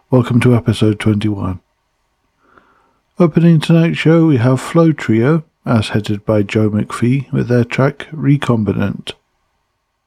Welcome to episode 21. Opening tonight's show, we have Flow Trio, as headed by Joe McPhee, with their track Recombinant.